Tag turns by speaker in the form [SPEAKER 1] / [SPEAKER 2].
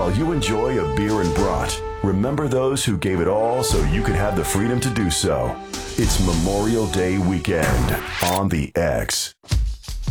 [SPEAKER 1] while you enjoy a beer and brat, remember those who gave it all so you could have the freedom to do so. It's Memorial Day weekend on the X.